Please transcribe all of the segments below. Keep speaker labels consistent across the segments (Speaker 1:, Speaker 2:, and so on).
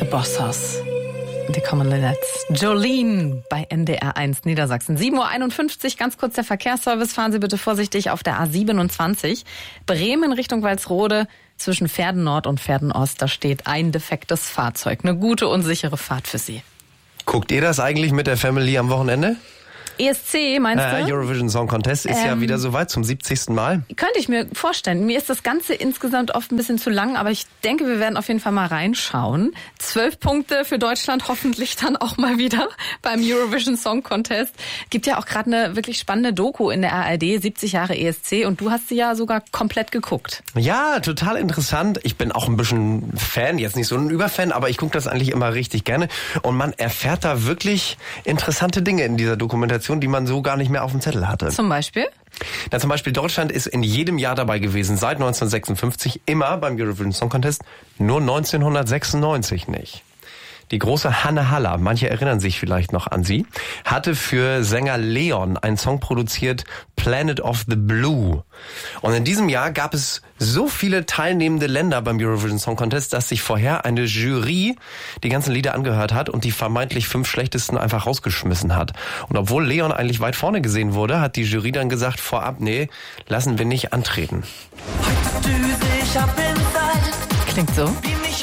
Speaker 1: The Boss House. Die Common Let's. Jolene bei NDR1 Niedersachsen. 7.51 Uhr, ganz kurz der Verkehrsservice. Fahren Sie bitte vorsichtig auf der A27. Bremen Richtung Walsrode zwischen Verden Nord und Verden Ost. Da steht ein defektes Fahrzeug. Eine gute und sichere Fahrt für Sie.
Speaker 2: Guckt ihr das eigentlich mit der Family am Wochenende?
Speaker 1: ESC, meinst du?
Speaker 2: Eurovision Song Contest ist ja wieder soweit, zum 70. Mal.
Speaker 1: Könnte ich mir vorstellen. Mir ist das Ganze insgesamt oft ein bisschen zu lang, aber ich denke, wir werden auf jeden Fall mal reinschauen. 12 Punkte für Deutschland, hoffentlich dann auch mal wieder beim Eurovision Song Contest. Gibt ja auch gerade eine wirklich spannende Doku in der ARD, 70 Jahre ESC, und du hast sie ja sogar komplett geguckt.
Speaker 2: Ja, total interessant. Ich bin auch ein bisschen Fan, jetzt nicht so ein Überfan, aber ich gucke das eigentlich immer richtig gerne. Und man erfährt da wirklich interessante Dinge in dieser Dokumentation, die man so gar nicht mehr auf dem Zettel hatte.
Speaker 1: Zum Beispiel?
Speaker 2: Na, zum Beispiel Deutschland ist in jedem Jahr dabei gewesen, seit 1956, immer beim Eurovision Song Contest, nur 1996 nicht. Die große Hanne Haller, manche erinnern sich vielleicht noch an sie, hatte für Sänger Leon einen Song produziert, Planet of the Blue. Und in diesem Jahr gab es so viele teilnehmende Länder beim Eurovision Song Contest, dass sich vorher eine Jury die ganzen Lieder angehört hat und die vermeintlich 5 schlechtesten einfach rausgeschmissen hat. Und obwohl Leon eigentlich weit vorne gesehen wurde, hat die Jury dann gesagt, vorab, nee, lassen wir nicht antreten.
Speaker 1: Klingt so.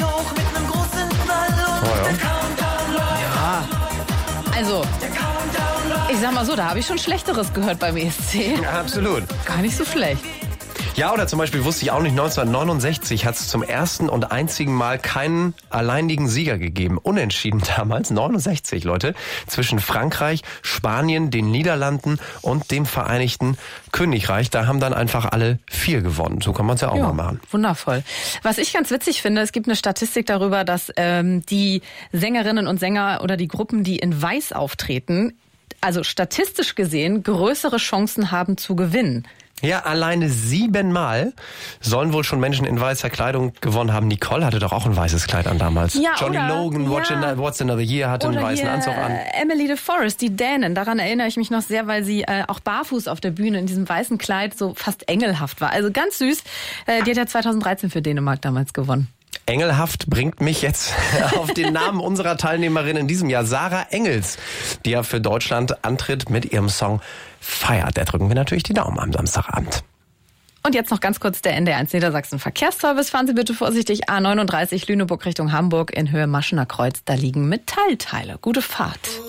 Speaker 2: Ja.
Speaker 1: Also, ich sag mal so, da habe ich schon Schlechteres gehört beim ESC.
Speaker 2: Ja, absolut.
Speaker 1: Gar nicht so schlecht.
Speaker 2: Ja, oder zum Beispiel wusste ich auch nicht, 1969 hat es zum ersten und einzigen Mal keinen alleinigen Sieger gegeben. Unentschieden damals, 69, Leute, zwischen Frankreich, Spanien, den Niederlanden und dem Vereinigten Königreich. Da haben dann einfach alle 4 gewonnen. So kann man es ja auch mal machen.
Speaker 1: Wundervoll. Was ich ganz witzig finde, es gibt eine Statistik darüber, dass die Sängerinnen und Sänger oder die Gruppen, die in Weiß auftreten, also statistisch gesehen größere Chancen haben zu gewinnen.
Speaker 2: Ja, alleine 7 Mal sollen wohl schon Menschen in weißer Kleidung gewonnen haben. Nicole hatte doch auch ein weißes Kleid an damals.
Speaker 1: Ja,
Speaker 2: Johnny Logan, What's Another Year, hatte einen weißen Anzug an.
Speaker 1: Emily de Forest, die Dänin, daran erinnere ich mich noch sehr, weil sie auch barfuß auf der Bühne in diesem weißen Kleid so fast engelhaft war. Also ganz süß. Die hat ja 2013 für Dänemark damals gewonnen.
Speaker 2: Engelhaft bringt mich jetzt auf den Namen unserer Teilnehmerin in diesem Jahr, Sarah Engels, die ja für Deutschland antritt mit ihrem Song Fire. Da drücken wir natürlich die Daumen am Samstagabend.
Speaker 1: Und jetzt noch ganz kurz der NDR1 Niedersachsen Verkehrsservice. Fahren Sie bitte vorsichtig A39 Lüneburg Richtung Hamburg in Höhe Maschener Kreuz. Da liegen Metallteile. Gute Fahrt.